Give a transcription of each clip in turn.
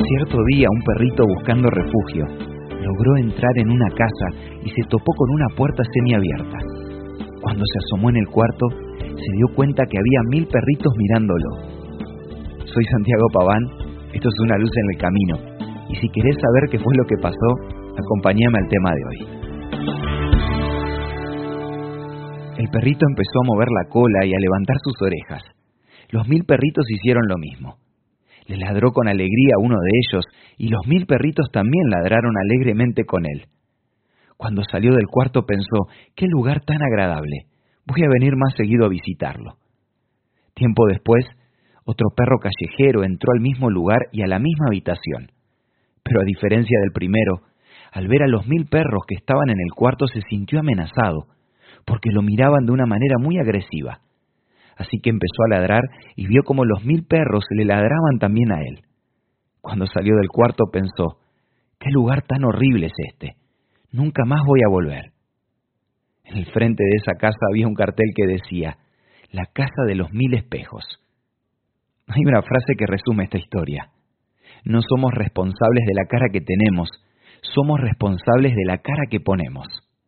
Cierto día, un perrito buscando refugio logró entrar en una casa y se topó con una puerta semiabierta. Cuando se asomó en el cuarto, se dio cuenta que había 1000 perritos mirándolo. Soy Santiago Paván, esto es Una luz en el camino, y si querés saber qué fue lo que pasó, acompáñame al tema de hoy. El perrito empezó a mover la cola y a levantar sus orejas. Los 1000 perritos hicieron lo mismo. Le ladró con alegría a uno de ellos y los 1000 perritos también ladraron alegremente con él. Cuando salió del cuarto pensó, ¡qué lugar tan agradable! Voy a venir más seguido a visitarlo. Tiempo después, otro perro callejero entró al mismo lugar y a la misma habitación. Pero a diferencia del primero, al ver a los 1000 perros que estaban en el cuarto se sintió amenazado, porque lo miraban de una manera muy agresiva. Así que empezó a ladrar y vio como los 1000 perros le ladraban también a él. Cuando salió del cuarto pensó, ¡qué lugar tan horrible es este! Nunca más voy a volver. En el frente de esa casa había un cartel que decía, la casa de los 1000 espejos. Hay una frase que resume esta historia. No somos responsables de la cara que tenemos, somos responsables de la cara que ponemos.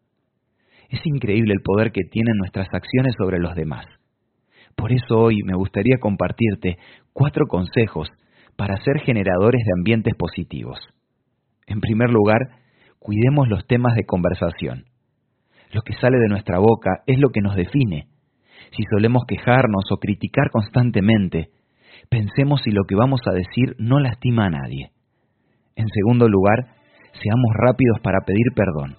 Es increíble el poder que tienen nuestras acciones sobre los demás. Por eso hoy me gustaría compartirte 4 consejos para ser generadores de ambientes positivos. En primer lugar, cuidemos los temas de conversación. Lo que sale de nuestra boca es lo que nos define. Si solemos quejarnos o criticar constantemente, pensemos si lo que vamos a decir no lastima a nadie. En segundo lugar, seamos rápidos para pedir perdón.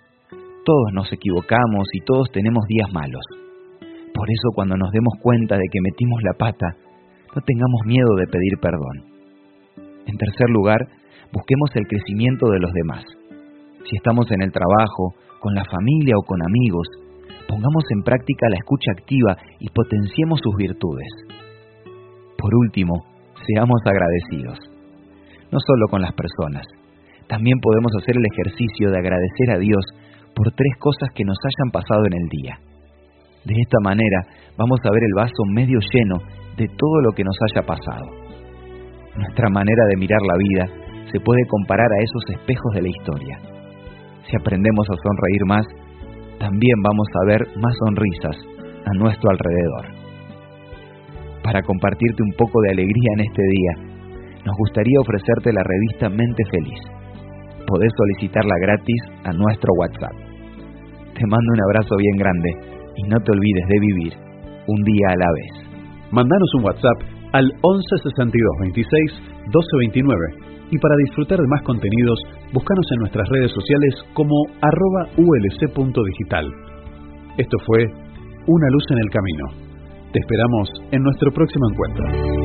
Todos nos equivocamos y todos tenemos días malos. Por eso cuando nos demos cuenta de que metimos la pata, no tengamos miedo de pedir perdón. En tercer lugar, busquemos el crecimiento de los demás. Si estamos en el trabajo, con la familia o con amigos, pongamos en práctica la escucha activa y potenciemos sus virtudes. Por último, seamos agradecidos. No solo con las personas, también podemos hacer el ejercicio de agradecer a Dios por 3 cosas que nos hayan pasado en el día. De esta manera vamos a ver el vaso medio lleno de todo lo que nos haya pasado. Nuestra manera de mirar la vida se puede comparar a esos espejos de la historia. Si aprendemos a sonreír más, también vamos a ver más sonrisas a nuestro alrededor. Para compartirte un poco de alegría en este día, nos gustaría ofrecerte la revista Mente Feliz. Podés solicitarla gratis a nuestro WhatsApp. Te mando un abrazo bien grande y no te olvides de vivir un día a la vez. Mandanos un WhatsApp al 11 62 26 12 29 y para disfrutar de más contenidos, búscanos en nuestras redes sociales como @ulc.digital. Esto fue Una luz en el camino. Te esperamos en nuestro próximo encuentro.